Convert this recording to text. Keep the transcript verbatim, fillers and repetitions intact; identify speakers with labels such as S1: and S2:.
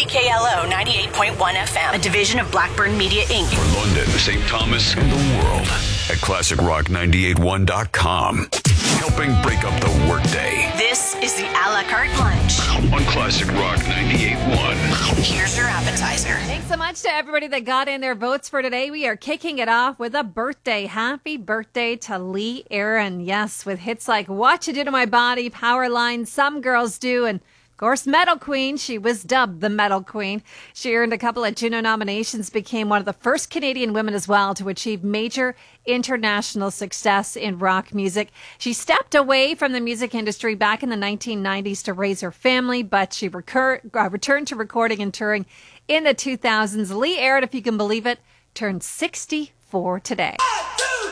S1: C K L O ninety-eight point one F M, a division of Blackburn Media Incorporated.
S2: For London, Saint Thomas, and the world at classic rock nine eight one dot com. Helping break up the workday.
S1: This is the a la carte lunch
S2: on Classic Rock ninety-eight point one.
S1: Here's your appetizer.
S3: Thanks so much to everybody that got in their votes for today. We are kicking it off with a birthday. Happy birthday to Lee Aaron. Yes, with hits like What You Do to My Body, Powerline, Some Girls Do, and of course, Metal Queen. She was dubbed the Metal Queen. She earned a couple of Juno nominations, became one of the first Canadian women as well to achieve major international success in rock music. She stepped away from the music industry back in the nineteen nineties to raise her family, but she recur- uh, returned to recording and touring in the two thousands. Lee Aaron, if you can believe it, turned sixty-four today.
S4: One, two.